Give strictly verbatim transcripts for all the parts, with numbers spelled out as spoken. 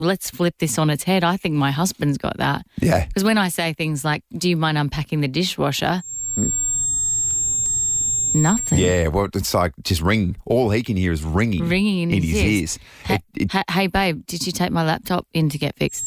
let's flip this on its head. I think my husband's got that. Yeah. Because when I say things like, do you mind unpacking the dishwasher? Mm. Nothing. Yeah, well, it's like just ringing. All he can hear is ringing, ringing in, in his, his ears. ears. Hey, It, it, hey, babe, did you take my laptop in to get fixed?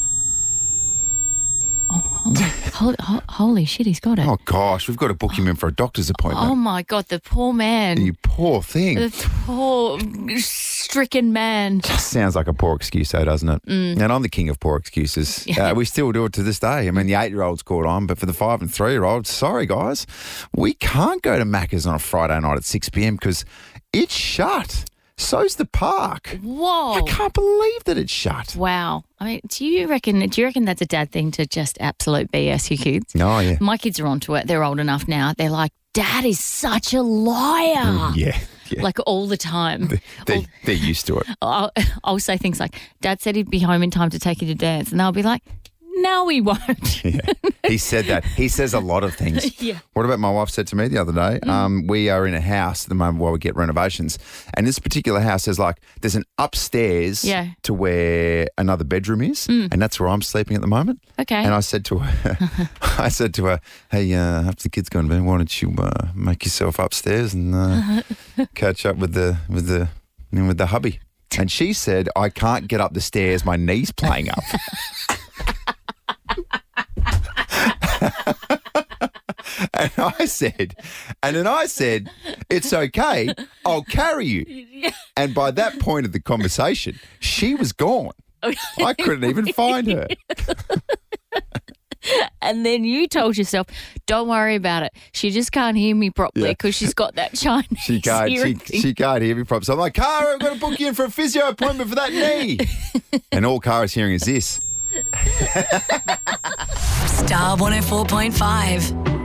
Oh, holy, holy, ho- holy shit, he's got it. oh, gosh, we've got to book him in for a doctor's appointment. Oh, my God, the poor man. You poor thing. The poor stricken man. Just sounds like a poor excuse, though, doesn't it? Mm. And I'm the king of poor excuses. Yeah. Uh, we still do it to this day. I mean, the eight-year-old's caught on, but for the five and three-year-olds, sorry, guys, we can't go to Macca's on a Friday night at six p.m. because it's shut. So's the park. Whoa. I can't believe that it's shut. Wow. I mean, do you reckon do you reckon that's a dad thing to just absolute B S your kids? Oh, yeah. My kids are onto it. They're old enough now. They're like, Dad is such a liar. Mm, yeah. Yeah. Like all the time. They, all, they're used to it. I'll, I'll say things like, Dad said he'd be home in time to take you to dance. And they'll be like, no, he won't. Yeah. He said that. He says a lot of things. Yeah. What about my wife said to me the other day? Mm. Um, we are in a house at the moment while we get renovations. And this particular house has like, there's an upstairs yeah. to where another bedroom is. Mm. And that's where I'm sleeping at the moment. Okay. And I said to her, I said to her, hey, uh, after the kids gone to bed, why don't you uh, make yourself upstairs and uh, catch up with the, with the, you know, with the hubby? And she said, I can't get up the stairs. My knee's playing up. And I said, and then I said, it's okay, I'll carry you. And by that point of the conversation, she was gone. I couldn't even find her. And then you told yourself, don't worry about it. She just can't hear me properly because yeah. she's got that Chinese She can't, hearing she, she can't hear me properly. So I'm like, Cara, I've got to book you in for a physio appointment for that knee. And all Cara's hearing is this. Star one oh four point five.